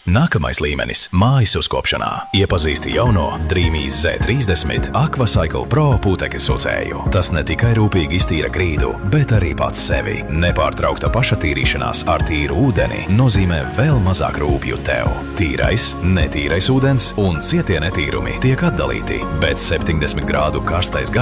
Nākamais līmenis – mājas uzkopšanā. Iepazīsti jauno Dreamīs Z30 Aquacycle Pro putekļu sucēju. Tas ne tikai rūpīgi iztīra grīdu, bet arī pats sevi. Nepārtraukta pašatīrīšanās ar tīru ūdeni nozīmē vēl mazāk rūpju tev. Tīrais, netīrais ūdens un cietie netīrumi tiek atdalīti, bet 70 grādu karstais